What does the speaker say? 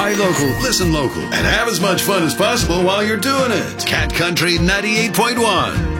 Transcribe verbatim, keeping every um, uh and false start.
Buy local, listen local, and have as much fun as possible while you're doing it. Cat Country ninety-eight point one.